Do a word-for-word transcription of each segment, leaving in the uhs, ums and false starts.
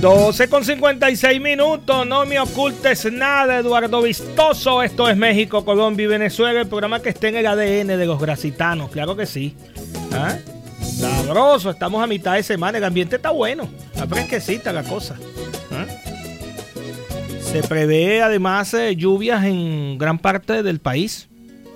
doce con cincuenta y seis minutos, no me ocultes nada, Eduardo Vistoso. Esto es México, Colombia y Venezuela, el programa que está en el A D N de los gracitanos, claro que sí. ¿Ah? Sabroso, estamos a mitad de semana, el ambiente está bueno, está fresquecita la cosa. ¿Ah? Se prevé además eh, lluvias en gran parte del país.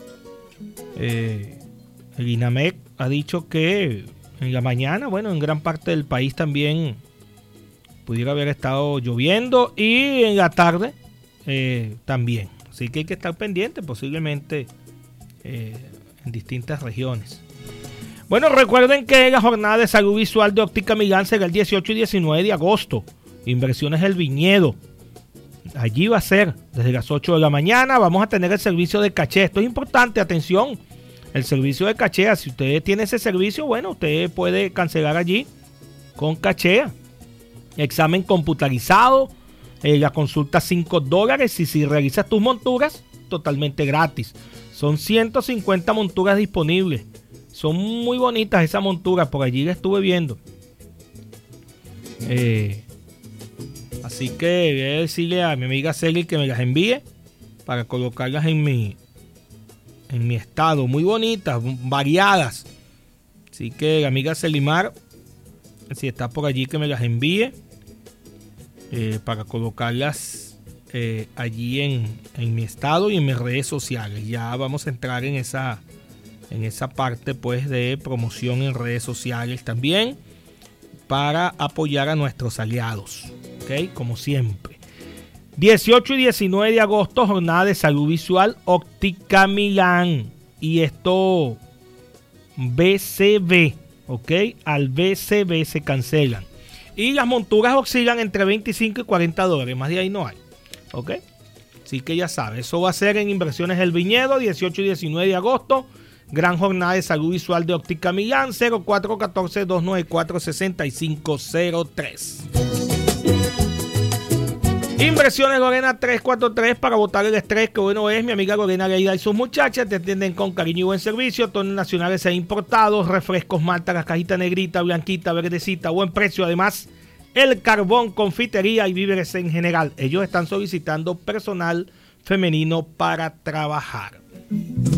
Eh, el INAMEC ha dicho que en la mañana, bueno, en gran parte del país también pudiera haber estado lloviendo y en la tarde eh, también. Así que hay que estar pendiente, posiblemente eh, en distintas regiones. Bueno, recuerden que la jornada de salud visual de Óptica Milán será el dieciocho y diecinueve de agosto. Inversiones El Viñedo. Allí va a ser desde las ocho de la mañana. Vamos a tener el servicio de caché. Esto es importante, atención. El servicio de cachea. Si usted tiene ese servicio, bueno, usted puede cancelar allí con cachea. Examen computarizado, eh, la consulta cinco dólares y si realizas tus monturas, totalmente gratis. Son ciento cincuenta monturas disponibles. Son muy bonitas esas monturas, por allí las estuve viendo. Eh, así que voy a decirle a mi amiga Celi que me las envíe para colocarlas en mi, en mi estado. Muy bonitas, variadas. Así que la amiga Celimar, si está por allí, que me las envíe. Eh, para colocarlas eh, allí en, en mi estado y en mis redes sociales. Ya vamos a entrar en esa, en esa parte pues de promoción en redes sociales también para apoyar a nuestros aliados, ¿ok? Como siempre. dieciocho y diecinueve de agosto, jornada de salud visual Óptica Milán. Y esto B C B, ¿ok? Al B C B se cancelan. Y las monturas oscilan entre veinticinco y cuarenta dólares. Más de ahí no hay. ¿Ok? Así que ya sabes. Eso va a ser en Inversiones El Viñedo, dieciocho y diecinueve de agosto. Gran jornada de salud visual de Óptica Milán, cero cuatro uno cuatro, dos nueve cuatro, seis cinco cero tres. Inversiones Lorena tres cuatro tres para botar el estrés. Que bueno es, mi amiga Lorena Leida y sus muchachas te atienden con cariño y buen servicio. Tonos nacionales e importados, refrescos Malta, la cajita negrita, blanquita, verdecita, buen precio. Además, el carbón, confitería y víveres en general. Ellos están solicitando personal femenino para trabajar.